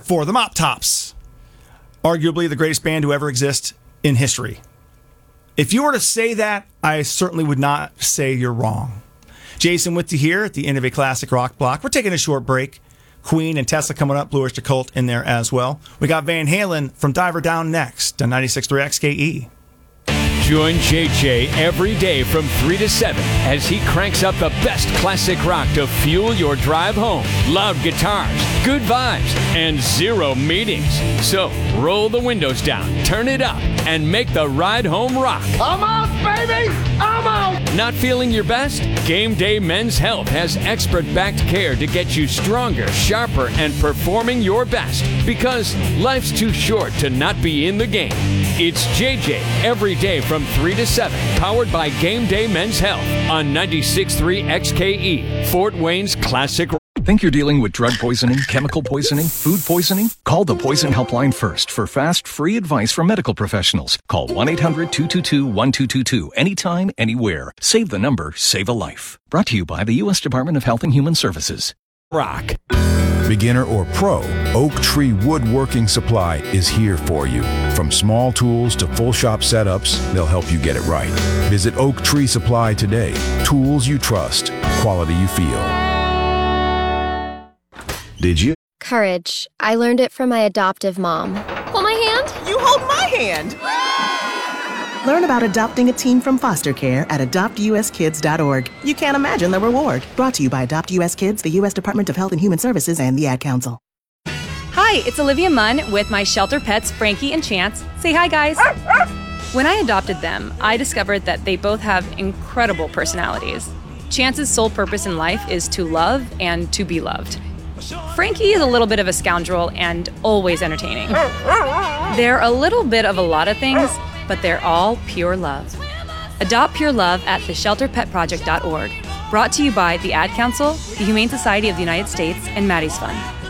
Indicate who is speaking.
Speaker 1: except for the Mop Tops, arguably the greatest band to ever exist in history. If you were to say that, I certainly would not say you're wrong. Jason with you here at the end of a classic rock block. We're taking a short break. Queen and Tesla coming up, Blue Oyster Cult in there as well. We got Van Halen from Diver Down next on 96.3 XKE.
Speaker 2: Join JJ every day from 3 to 7 as he cranks up the best classic rock to fuel your drive home. Loud guitars, good vibes, and zero meetings. So roll the windows down, turn it up, and make the ride home rock.
Speaker 3: I'm out, baby! I'm out!
Speaker 2: Not feeling your best? Game Day Men's Health has expert-backed care to get you stronger, sharper, and performing your best. Because life's too short to not be in the game. It's JJ every day from 3 to 7, powered by Game Day Men's Health on 96.3 XKE, Fort Wayne's classic.
Speaker 4: Think you're dealing with drug poisoning, chemical poisoning, food poisoning? Call the Poison Helpline first for fast, free advice from medical professionals. Call 1-800-222-1222 anytime, anywhere. Save the number, save a life. Brought to you by the U.S. Department of Health and Human Services.
Speaker 2: Rock.
Speaker 5: Beginner or pro, Oak Tree Woodworking Supply is here for you. From small tools to full shop setups, they'll help you get it right. Visit Oak Tree Supply today. Tools you trust, quality you feel. Did you?
Speaker 6: Courage. I learned it from my adoptive mom. Hold my hand.
Speaker 7: You hold my hand. Learn about adopting a teen from foster care at adoptuskids.org. You can't imagine the reward. Brought to you by Adopt US Kids, the U.S. Department of Health and Human Services, and the Ad Council.
Speaker 8: Hi, it's Olivia Munn with my shelter pets, Frankie and Chance. Say hi, guys. When I adopted them, I discovered that they both have incredible personalities. Chance's sole purpose in life is to love and to be loved. Frankie is a little bit of a scoundrel and always entertaining. They're a little bit of a lot of things, but they're all pure love. Adopt pure love at theshelterpetproject.org. Brought to you by the Ad Council, the Humane Society of the United States, and Maddie's Fund.